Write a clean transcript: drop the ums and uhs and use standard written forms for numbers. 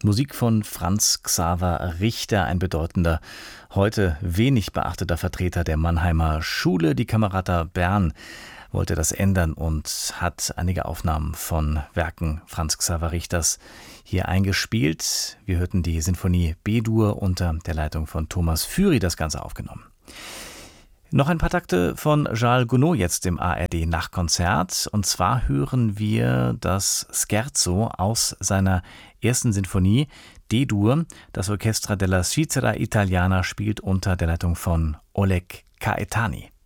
Musik von Franz Xaver Richter, ein bedeutender, heute wenig beachteter Vertreter der Mannheimer Schule. Die Camerata Bern wollte das ändern und hat einige Aufnahmen von Werken Franz Xaver Richters hier eingespielt. Wir hörten die Sinfonie B-Dur unter der Leitung von Thomas Füri, das Ganze aufgenommen. Noch ein paar Takte von Charles Gounod jetzt im ARD-Nachtkonzert. Und zwar hören wir das Scherzo aus seiner ersten Sinfonie D-Dur. Das Orchestra della Svizzera Italiana spielt unter der Leitung von Oleg Caetani.